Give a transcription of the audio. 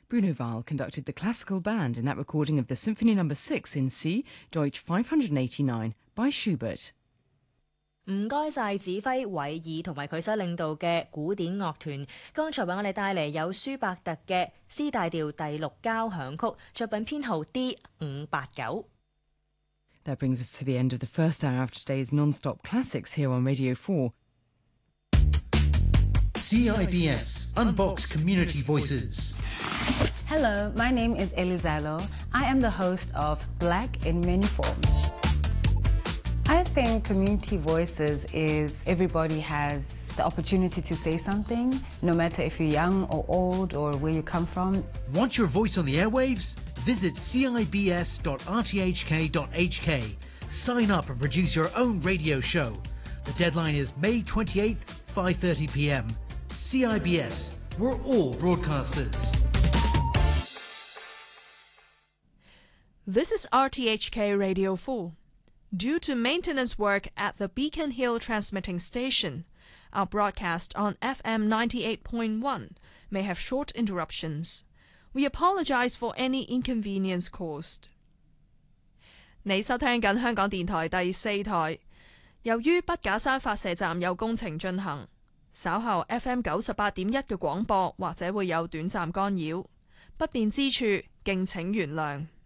Bruno Weil conducted the classical band in that recording of the Symphony No. 6 in C, Deutsch 589 by Schubert. 唔該晒指揮韋爾同埋佢所領導嘅古典樂團，剛才為我哋帶嚟有舒伯特嘅 C 大調第6交響曲，作品編號 D589。 That brings us to the end of the first hour of today's non-stop classics here on Radio 4. CIBS Unbox Community Voices. Hello, my name is Elizalo. I am the host of Black in Many Forms. I think community voices is everybody has the opportunity to say something, no matter if you're young or old or where you come from. Want your voice on the airwaves? Visit cibs.rthk.hk. Sign up and produce your own radio show. The deadline is May 28th, 5:30 p.m. CIBS, we're all broadcasters. This is RTHK Radio 4. Due to maintenance work at the Beacon Hill transmitting station, our broadcast on FM 98.1 may have short interruptions. We apologize for any inconvenience caused. 你收聽緊香港電台第4台。由於筆架山發射站有工程進行，稍後 FM 98.1嘅廣播或者會有短暫干擾，不便之處敬請原諒。